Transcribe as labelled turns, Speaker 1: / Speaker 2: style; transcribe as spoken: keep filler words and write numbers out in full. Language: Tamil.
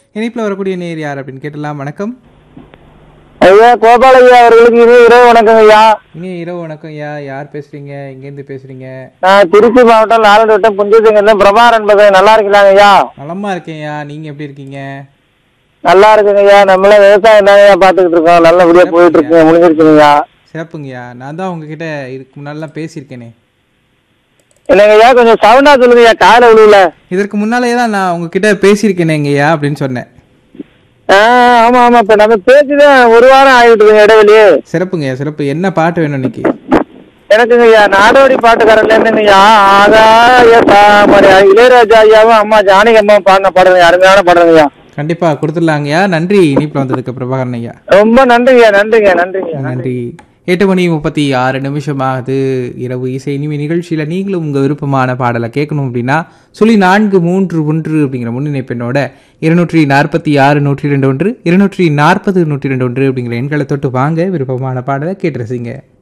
Speaker 1: இணைப்பில் வரக்கூடிய நேர் யார் அப்படின்னு கேட்டலாம். வணக்கம்
Speaker 2: ஐயா, கோபாலையா அவர்களுக்கு இனிய இரவு வணக்கம் ஐயா.
Speaker 1: இனிய இரவு வணக்கம் ஐயா. யார் பேசுறீங்க? எங்கேருந்து பேசுறீங்க?
Speaker 2: நான் திருச்சி மாவட்டம் லாலன் வட்டம் புஞ்சசிங்க பிரபாகர் என்பது. நல்லா இருக்கலாங்க ஐயா?
Speaker 1: நலமா இருக்கேன் ஐயா. நீங்க எப்படி இருக்கீங்க?
Speaker 2: நல்லா இருக்குங்க ஐயா. நம்மள விவசாயம் தாங்க பாத்துக்கிட்டு இருக்கோம். நல்லபடியா போயிட்டு இருக்கு, முடிஞ்சிருக்குங்கய்யா.
Speaker 1: சிறப்புங்கய்யா. நான் தான் உங்ககிட்ட இதுக்கு முன்னாலாம் பேசியிருக்கேனே.
Speaker 2: இல்லைங்க ஐயா, கொஞ்சம் சவுண்டா சொல்லுங்க ஐயா, கால விழுல.
Speaker 1: இதற்கு முன்னாலே தான் நான் உங்ககிட்ட பேசியிருக்கேனேங்கய்யா அப்படின்னு சொன்னேன்.
Speaker 2: ஆஹ் ஆமா ஆமா, இப்ப நம்ம பேச்சுதான் ஒரு வாரம் ஆகிட்டு இருக்குங்க இடைவெளியே.
Speaker 1: சிறப்புங்கய்யா, சிறப்பு. என்ன பாட்டு வேணும் இன்னைக்கு?
Speaker 2: எனக்குங்க ஐயா நாடோடி பாட்டுக்காரர்ல இருந்துங்கய்யா ஆகாய தாமரை இளையராஜா ஐயாவும் அம்மா ஜானகி அம்மா பாடின பாடுங்க, அருமையான பாடுங்கய்யா.
Speaker 1: கண்டிப்பா கொடுத்துடலாங்கய்யா. நன்றி இனிப்புல வந்ததுக்கு பிரபாகரன் ஐயா.
Speaker 2: ரொம்ப நன்றிங்க நன்றிங்க நன்றிங்க
Speaker 1: நன்றி. எட்டு மணி முப்பத்தி ஆறு நிமிஷமாகுது. இரவு இசை இனிமை நிகழ்ச்சியில நீங்களும் உங்க விருப்பமான பாடலை கேட்கணும் அப்படின்னா சொல்லி நான்கு மூன்று ஒன்று அப்படிங்கிற முன்னிணைப்பெண்ணோட இருநூற்றி நாற்பத்தி ஆறு நூற்றி ரெண்டு ஒன்று இருநூற்றி நாற்பது நூற்றி ரெண்டு ஒன்று அப்படிங்கிற எண்களை தொட்டு வாங்க, விருப்பமான பாடலை கேட்டு ரசிங்க.